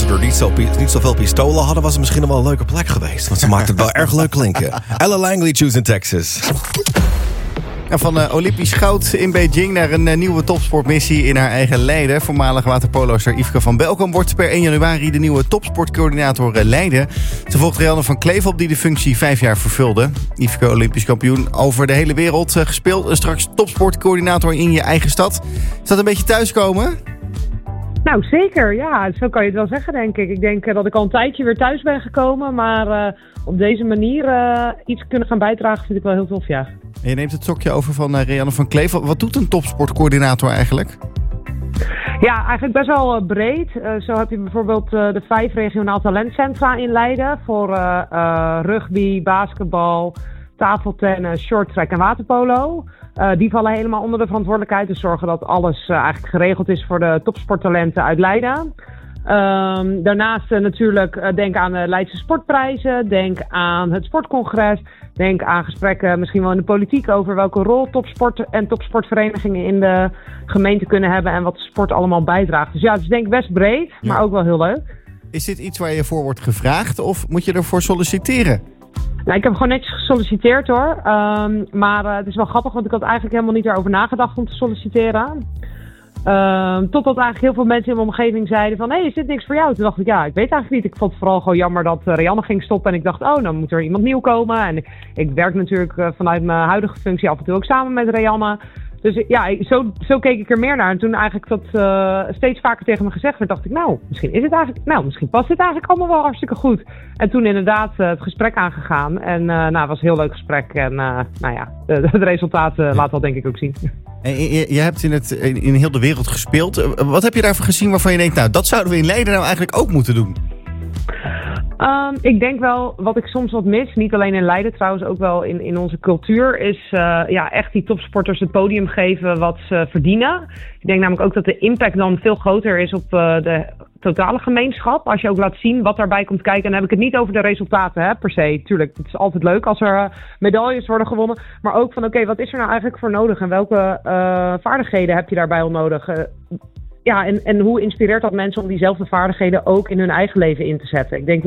ze er niet zoveel pistolen hadden, was het misschien nog wel een leuke plek geweest. Want ze maakten het wel erg leuk klinken. Ella Langley, Choose in Texas. En van Olympisch goud in Beijing naar een nieuwe topsportmissie in haar eigen Leiden. Voormalig waterpoloster Yveske van Belkom wordt per 1 januari de nieuwe topsportcoördinator Leiden. Ze volgt Rianne van Kleef op, die de functie 5 jaar vervulde. Yveske, Olympisch kampioen over de hele wereld gespeeld. En straks topsportcoördinator in je eigen stad. Is dat een beetje thuiskomen? Nou, zeker. Ja, zo kan je het wel zeggen, denk ik. Ik denk dat ik al een tijdje weer thuis ben gekomen. Maar op deze manier iets kunnen gaan bijdragen vind ik wel heel tof, ja. En je neemt het stokje over van Rianne van Kleef. Wat doet een topsportcoördinator eigenlijk? Ja, eigenlijk best wel breed. Zo heb je bijvoorbeeld de 5 regionaal talentcentra in Leiden. Voor rugby, basketbal, tafeltennis, shorttrack en waterpolo. Die vallen helemaal onder de verantwoordelijkheid. Dus zorgen dat alles eigenlijk geregeld is voor de topsporttalenten uit Leiden. Daarnaast natuurlijk denk aan de Leidse sportprijzen. Denk aan het sportcongres. Denk aan gesprekken misschien wel in de politiek over welke rol topsport en topsportverenigingen in de gemeente kunnen hebben. En wat de sport allemaal bijdraagt. Dus ja, het is denk ik best breed, maar ook wel heel leuk. Is dit iets waar je voor wordt gevraagd of moet je ervoor solliciteren? Nou, ik heb gewoon netjes gesolliciteerd hoor. Maar het is wel grappig, want ik had eigenlijk helemaal niet erover nagedacht om te solliciteren. Totdat eigenlijk heel veel mensen in mijn omgeving zeiden van... Hey, is dit niks voor jou? Toen dacht ik, ja, ik weet eigenlijk niet. Ik vond het vooral gewoon jammer dat Rianne ging stoppen. En ik dacht, oh, dan moet er iemand nieuw komen. En ik werk natuurlijk vanuit mijn huidige functie af en toe ook samen met Rianne. Dus ja, zo keek ik er meer naar. En toen eigenlijk dat steeds vaker tegen me gezegd werd, dacht ik, nou, misschien past dit eigenlijk allemaal wel hartstikke goed. En toen inderdaad het gesprek aangegaan. En het was een heel leuk gesprek. En het resultaat laat dat denk ik ook zien. En je hebt in heel de wereld gespeeld. Wat heb je daarvoor gezien waarvan je denkt, nou, dat zouden we in Leiden nou eigenlijk ook moeten doen? Ik denk wel, wat ik soms wat mis, niet alleen in Leiden trouwens, ook wel in onze cultuur, is echt die topsporters het podium geven wat ze verdienen. Ik denk namelijk ook dat de impact dan veel groter is op de totale gemeenschap. Als je ook laat zien wat daarbij komt kijken. En dan heb ik het niet over de resultaten per se. Tuurlijk, het is altijd leuk als er medailles worden gewonnen. Maar ook van oké, wat is er nou eigenlijk voor nodig? En welke vaardigheden heb je daarbij al nodig? En hoe inspireert dat mensen om diezelfde vaardigheden ook in hun eigen leven in te zetten? Ik denk